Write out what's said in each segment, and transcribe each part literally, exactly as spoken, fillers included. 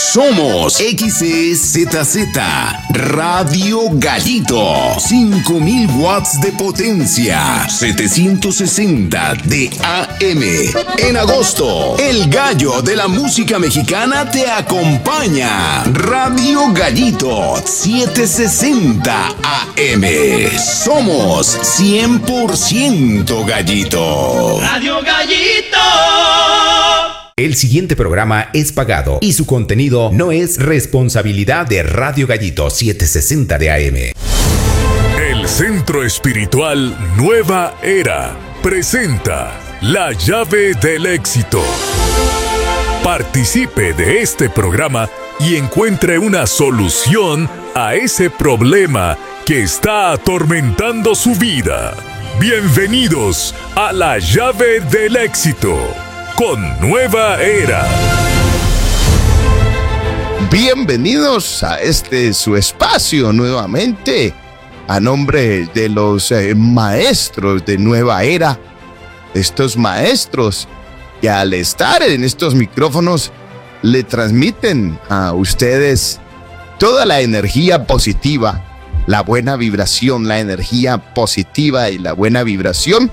Somos X E Z Z Radio Gallito. cinco mil watts de potencia. setecientos sesenta de A M. En agosto, el gallo de la música mexicana te acompaña. Radio Gallito setecientos sesenta A M. Somos cien por ciento gallito. Radio Gallito. El siguiente programa es pagado y su contenido no es responsabilidad de Radio Gallito setecientos sesenta de A M. El Centro Espiritual Nueva Era presenta La Llave del Éxito. Participe de este programa y encuentre una solución a ese problema que está atormentando su vida. Bienvenidos a La Llave del Éxito con Nueva Era. Bienvenidos a este su espacio nuevamente, a nombre de los eh, maestros de Nueva Era, estos maestros que al estar en estos micrófonos le transmiten a ustedes toda la energía positiva, la buena vibración, la energía positiva y la buena vibración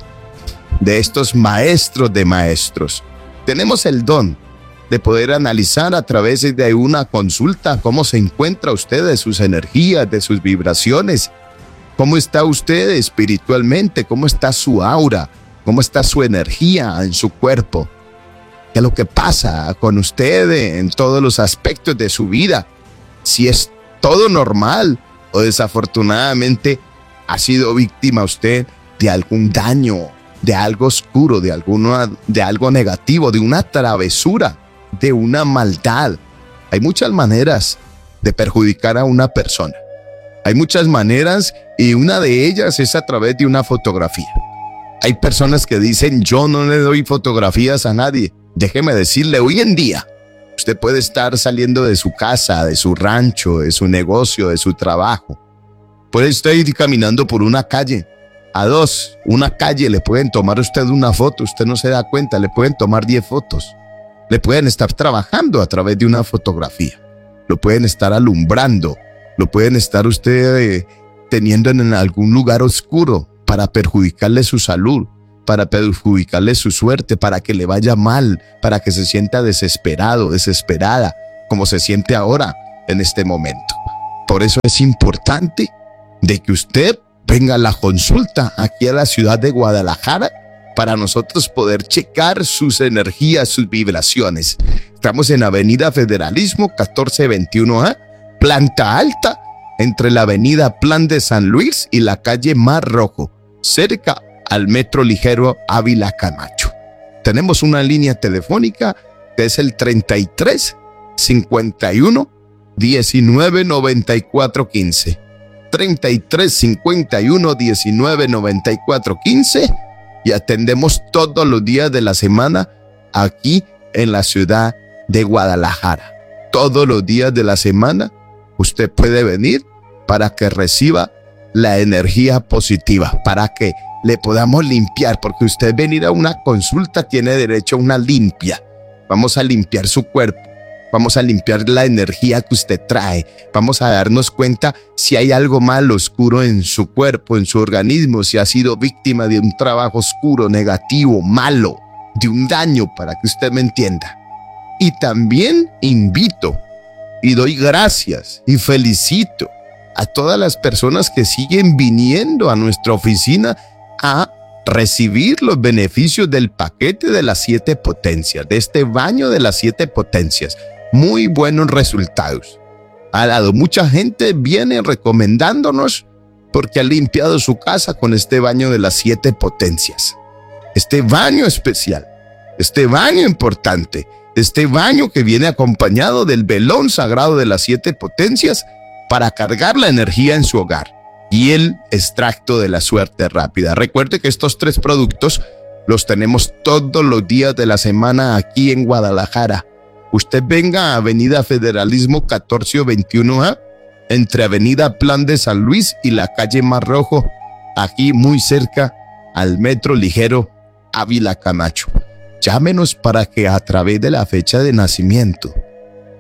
de estos maestros de maestros. Tenemos el don de poder analizar a través de una consulta cómo se encuentra usted de sus energías, de sus vibraciones, cómo está usted espiritualmente, cómo está su aura, cómo está su energía en su cuerpo, qué es lo que pasa con usted en todos los aspectos de su vida, si es todo normal o desafortunadamente ha sido víctima usted de algún daño, de algo oscuro, de, alguna, de algo negativo, de una travesura, de una maldad. Hay muchas maneras de perjudicar a una persona. Hay muchas maneras y una de ellas es a través de una fotografía. Hay personas que dicen, yo no le doy fotografías a nadie. Déjeme decirle, hoy en día, usted puede estar saliendo de su casa, de su rancho, de su negocio, de su trabajo. Puede estar ir caminando por una calle. A dos, una calle, le pueden tomar a usted una foto, usted no se da cuenta, le pueden tomar diez fotos. Le pueden estar trabajando a través de una fotografía. Lo pueden estar alumbrando, lo pueden estar usted eh, teniendo en algún lugar oscuro para perjudicarle su salud, para perjudicarle su suerte, para que le vaya mal, para que se sienta desesperado, desesperada, como se siente ahora en este momento. Por eso es importante de que usted venga a la consulta aquí a la ciudad de Guadalajara para nosotros poder checar sus energías, sus vibraciones. Estamos en Avenida Federalismo catorce veintiuno A, planta alta, entre la Avenida Plan de San Luis y la calle Mar Rojo, cerca al Metro Ligero Ávila Camacho. Tenemos una línea telefónica que es el treinta y tres, cincuenta y uno, diecinueve, noventa y cuatro, quince. treinta y tres, cincuenta y uno, diecinueve, noventa y cuatro, quince y atendemos todos los días de la semana aquí en la ciudad de Guadalajara. Todos los días de la semana usted puede venir para que reciba la energía positiva, para que le podamos limpiar, porque usted venir a una consulta tiene derecho a una limpia. Vamos a limpiar su cuerpo. Vamos a limpiar la energía que usted trae. Vamos a darnos cuenta si hay algo malo, oscuro en su cuerpo, en su organismo, si ha sido víctima de un trabajo oscuro, negativo, malo, de un daño, para que usted me entienda. Y también invito y doy gracias y felicito a todas las personas que siguen viniendo a nuestra oficina a recibir los beneficios del paquete de las siete potencias, de este baño de las siete potencias. Muy buenos resultados. Ha dado mucha gente, viene recomendándonos porque ha limpiado su casa con este baño de las siete potencias. Este baño especial, este baño importante, este baño que viene acompañado del velón sagrado de las siete potencias para cargar la energía en su hogar y el extracto de la suerte rápida. Recuerde que estos tres productos los tenemos todos los días de la semana aquí en Guadalajara. Usted venga a Avenida Federalismo catorce veintiuno A, entre Avenida Plan de San Luis y la calle Mar Rojo, aquí muy cerca al Metro Ligero Ávila Camacho. Llámenos para que a través de la fecha de nacimiento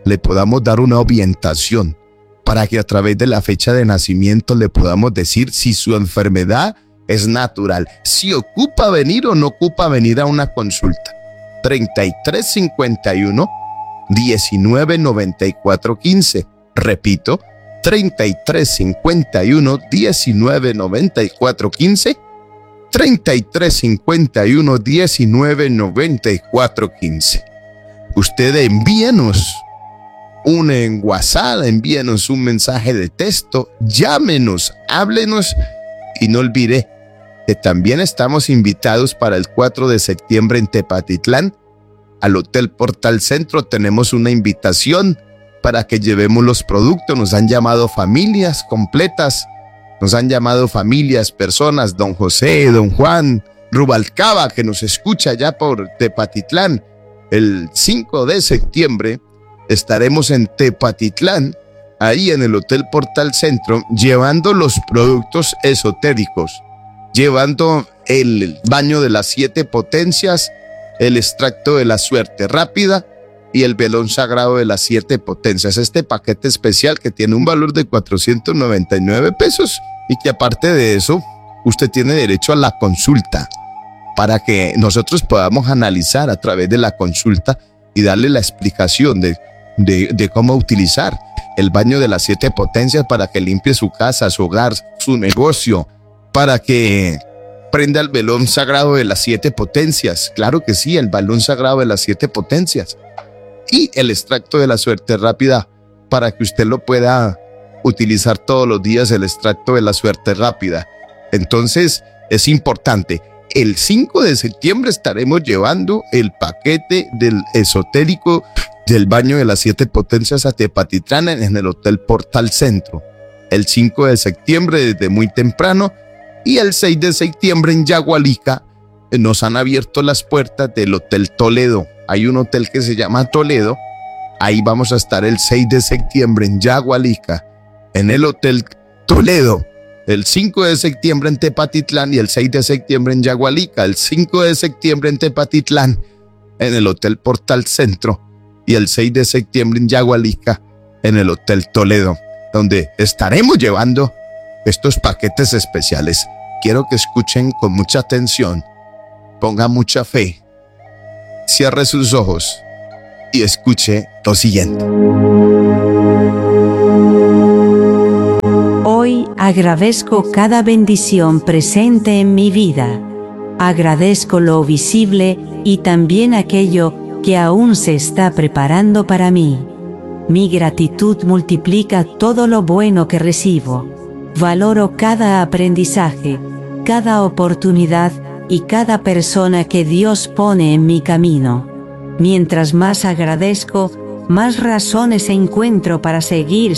le podamos dar una orientación para que a través de la fecha de nacimiento le podamos decir si su enfermedad es natural, si ocupa venir o no ocupa venir a una consulta. treinta y tres cincuenta y uno, diecinueve noventa y cuatro quince. Repito, treinta y tres cincuenta y uno, diecinueve noventa y cuatro quince. treinta y tres cincuenta y uno, diecinueve noventa y cuatro quince. Usted envíenos un en WhatsApp, envíenos un mensaje de texto, llámenos, háblenos y no olvide que también estamos invitados para el cuatro de septiembre en Tepatitlán, al Hotel Portal Centro. Tenemos una invitación para que llevemos los productos. Nos han llamado familias completas, nos han llamado familias, personas, don José, don Juan, Rubalcaba, que nos escucha ya por Tepatitlán. El cinco de septiembre estaremos en Tepatitlán, ahí en el Hotel Portal Centro, llevando los productos esotéricos, llevando el baño de las siete potencias, el extracto de la suerte rápida y el velón sagrado de las siete potencias. Este paquete especial que tiene un valor de cuatrocientos noventa y nueve pesos y que aparte de eso, usted tiene derecho a la consulta para que nosotros podamos analizar a través de la consulta y darle la explicación de De, de cómo utilizar el baño de las siete potencias para que limpie su casa, su hogar, su negocio, para que prenda el velón sagrado de las siete potencias. Claro que sí, el balón sagrado de las siete potencias. Y el extracto de la suerte rápida para que usted lo pueda utilizar todos los días, el extracto de la suerte rápida. Entonces, es importante. El cinco de septiembre estaremos llevando el paquete del esotérico del baño de las siete potencias a Tepatitlán en el Hotel Portal Centro. El cinco de septiembre desde muy temprano y el seis de septiembre en Yagualica nos han abierto las puertas del Hotel Toledo. Hay un hotel que se llama Toledo. Ahí vamos a estar el seis de septiembre en Yagualica, en el Hotel Toledo. El cinco de septiembre en Tepatitlán y el seis de septiembre en Yagualica. El cinco de septiembre en Tepatitlán en el Hotel Portal Centro. Y el seis de septiembre en Yagualica, en el Hotel Toledo, donde estaremos llevando estos paquetes especiales. Quiero que escuchen con mucha atención, ponga mucha fe, cierre sus ojos y escuche lo siguiente. Hoy agradezco cada bendición presente en mi vida. Agradezco lo visible y también aquello que aún se está preparando para mí. Mi gratitud multiplica todo lo bueno que recibo. Valoro cada aprendizaje, cada oportunidad y cada persona que Dios pone en mi camino. Mientras más agradezco, más razones encuentro para seguir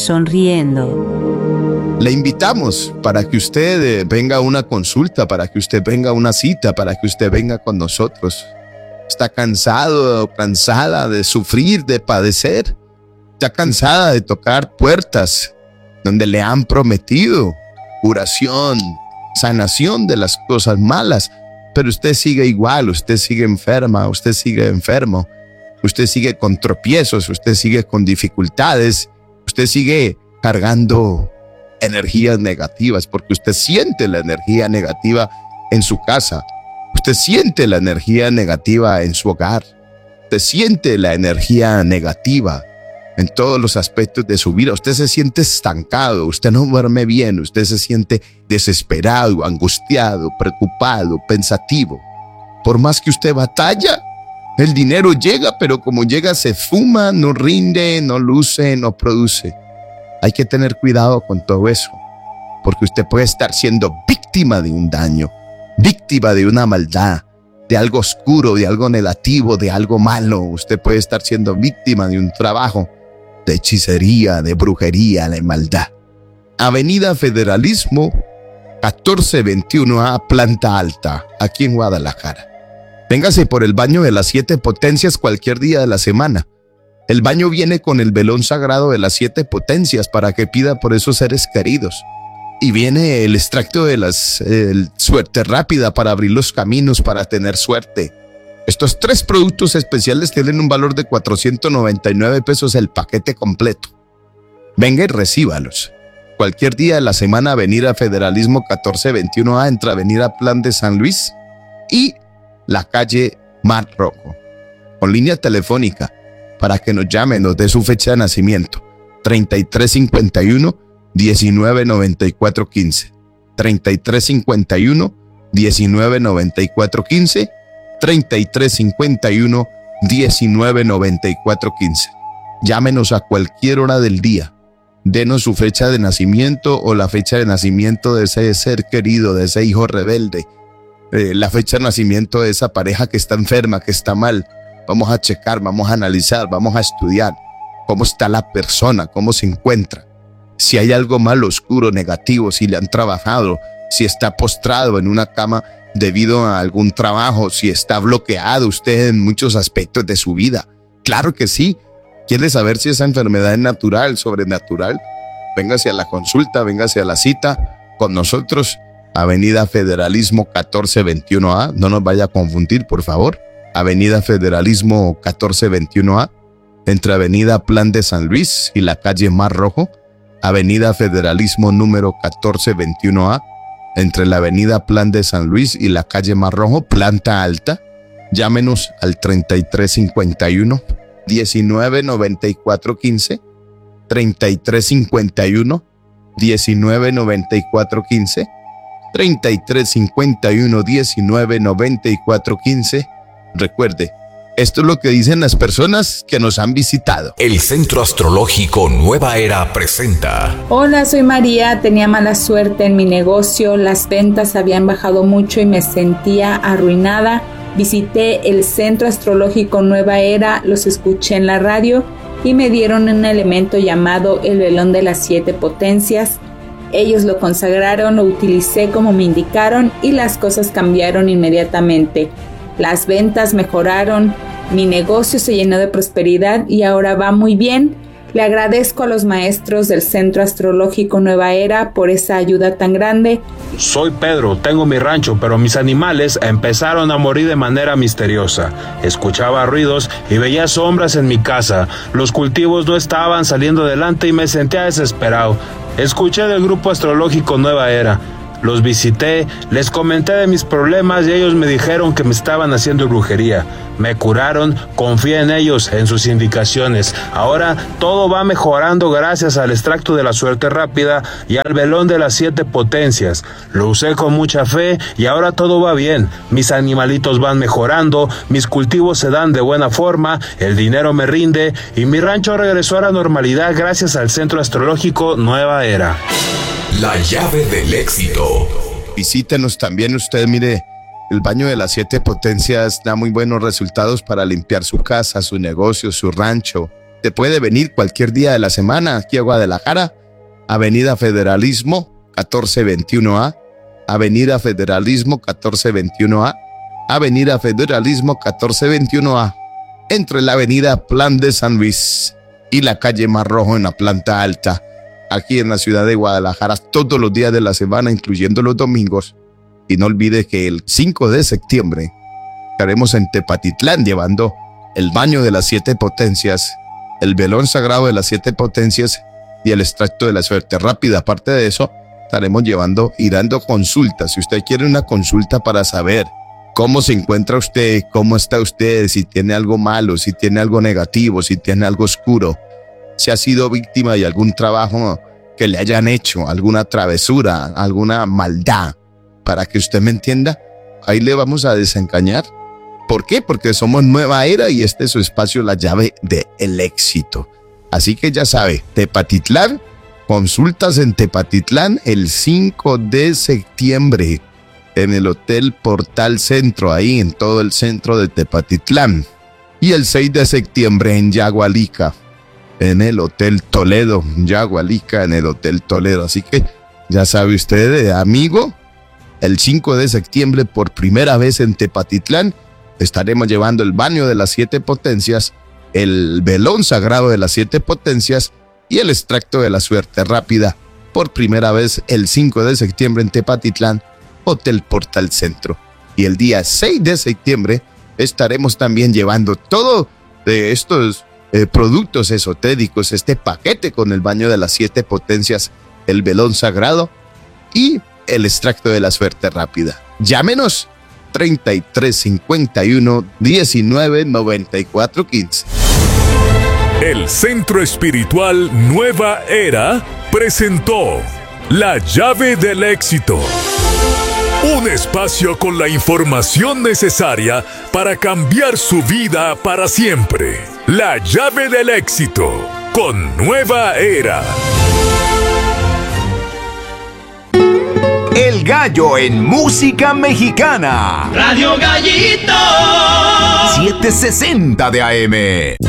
sonriendo. Le invitamos para que usted venga a una consulta, para que usted venga a una cita, para que usted venga con nosotros. Está cansado o cansada de sufrir, de padecer. Está cansada de tocar puertas donde le han prometido curación, sanación de las cosas malas. Pero usted sigue igual, usted sigue enferma, usted sigue enfermo. Usted sigue con tropiezos, usted sigue con dificultades. Usted sigue cargando energías negativas porque usted siente la energía negativa en su casa. Usted siente la energía negativa en su hogar. Usted siente la energía negativa en todos los aspectos de su vida. Usted se siente estancado, usted no duerme bien, usted se siente desesperado, angustiado, preocupado, pensativo. Por más que usted batalla, el dinero llega, pero como llega se fuma, no rinde, no luce, no produce. Hay que tener cuidado con todo eso, porque usted puede estar siendo víctima de un daño, víctima de una maldad, de algo oscuro, de algo negativo, de algo malo. Usted puede estar siendo víctima de un trabajo de hechicería, de brujería, de maldad. Avenida Federalismo, catorce veintiuno A, planta alta, aquí en Guadalajara. Véngase por el baño de las siete potencias cualquier día de la semana. El baño viene con el velón sagrado de las siete potencias para que pida por esos seres queridos. Y viene el extracto de la eh, suerte rápida para abrir los caminos, para tener suerte. Estos tres productos especiales tienen un valor de cuatrocientos noventa y nueve pesos el paquete completo. Venga y recíbalos. Cualquier día de la semana, Avenida Federalismo catorce veintiuno A, entre Avenida Plan de San Luis y la calle Mar Rojo. Con línea telefónica para que nos llamen, nos dé su fecha de nacimiento. treinta y tres cincuenta y uno, diecinueve noventa y cuatro quince. treinta y tres cincuenta y uno, diecinueve noventa y cuatro quince. treinta y tres cincuenta y uno, diecinueve noventa y cuatro quince. Llámenos a cualquier hora del día. Denos su fecha de nacimiento o la fecha de nacimiento de ese ser querido, de ese hijo rebelde. Eh, la fecha de nacimiento de esa pareja que está enferma, que está mal. Vamos a checar, vamos a analizar, vamos a estudiar cómo está la persona, cómo se encuentra. Si hay algo mal, oscuro, negativo, si le han trabajado, si está postrado en una cama debido a algún trabajo, si está bloqueado usted en muchos aspectos de su vida. Claro que sí. ¿Quiere saber si esa enfermedad es natural, sobrenatural? Véngase a la consulta, véngase a la cita con nosotros. Avenida Federalismo catorce veintiuno A. No nos vaya a confundir, por favor. Avenida Federalismo catorce veintiuno A. Entre Avenida Plan de San Luis y la calle Mar Rojo. Avenida Federalismo número catorce veintiuno A. Entre la Avenida Plan de San Luis y la calle Mar Rojo, planta alta. Llámenos al treinta y tres cincuenta y uno, diecinueve noventa y cuatro quince. treinta y tres cincuenta y uno, diecinueve noventa y cuatro quince. treinta y tres cincuenta y uno, diecinueve noventa y cuatro quince. Recuerde, esto es lo que dicen las personas que nos han visitado. El Centro Astrológico Nueva Era presenta. Hola, soy María. Tenía mala suerte en mi negocio. Las ventas habían bajado mucho y me sentía arruinada. Visité el Centro Astrológico Nueva Era, los escuché en la radio y me dieron un elemento llamado el velón de las siete potencias. Ellos lo consagraron, lo utilicé como me indicaron y las cosas cambiaron inmediatamente. Las ventas mejoraron, mi negocio se llenó de prosperidad y ahora va muy bien. Le agradezco a los maestros del Centro Astrológico Nueva Era por esa ayuda tan grande. Soy Pedro, tengo mi rancho, pero mis animales empezaron a morir de manera misteriosa. Escuchaba ruidos y veía sombras en mi casa. Los cultivos no estaban saliendo adelante y me sentía desesperado. Escuché del grupo astrológico Nueva Era. Los visité, les comenté de mis problemas y ellos me dijeron que me estaban haciendo brujería. Me curaron, confié en ellos, en sus indicaciones. Ahora todo va mejorando gracias al extracto de la suerte rápida y al velón de las siete potencias. Lo usé con mucha fe y ahora todo va bien. Mis animalitos van mejorando, mis cultivos se dan de buena forma, el dinero me rinde y mi rancho regresó a la normalidad gracias al Centro Astrológico Nueva Era. La llave del éxito. Visítenos también usted, mire, el baño de las siete potencias da muy buenos resultados para limpiar su casa, su negocio, su rancho. Te puede venir cualquier día de la semana aquí a Guadalajara, Avenida Federalismo catorce veintiuno A, Avenida Federalismo catorce veintiuno A, Avenida Federalismo catorce veintiuno A, entre la Avenida Plan de San Luis y la calle Mar Rojo en la planta alta. Aquí en la ciudad de Guadalajara, todos los días de la semana, incluyendo los domingos. Y no olvide que el cinco de septiembre estaremos en Tepatitlán llevando el baño de las siete potencias, el velón sagrado de las siete potencias y el extracto de la suerte rápida. Aparte de eso, estaremos llevando y dando consultas. Si usted quiere una consulta para saber cómo se encuentra usted, cómo está usted, si tiene algo malo, si tiene algo negativo, si tiene algo oscuro, si ha sido víctima de algún trabajo que le hayan hecho, alguna travesura, alguna maldad, para que usted me entienda, ahí le vamos a desencañar. ¿Por qué? Porque somos Nueva Era y este es su espacio, la llave del éxito. Así que ya sabe, Tepatitlán, consultas en Tepatitlán el cinco de septiembre en el Hotel Portal Centro, ahí en todo el centro de Tepatitlán. Y el seis de septiembre en Yagualica, en el Hotel Toledo, Yagualica, en el Hotel Toledo. Así que ya sabe usted, amigo, el cinco de septiembre por primera vez en Tepatitlán estaremos llevando el baño de las siete potencias, el velón sagrado de las siete potencias y el extracto de la suerte rápida por primera vez el cinco de septiembre en Tepatitlán, Hotel Portal Centro. Y el día seis de septiembre estaremos también llevando todo de estos eh, productos esotéricos, este paquete con el baño de las siete potencias, el velón sagrado y el extracto de la suerte rápida. Llámenos treinta y tres cincuenta y uno diecinueve noventa y cuatro quince. El Centro Espiritual Nueva Era presentó La Llave del Éxito. Un espacio con la información necesaria para cambiar su vida para siempre. La Llave del Éxito con Nueva Era. El gallo en música mexicana. Radio Gallito. setecientos sesenta de A M.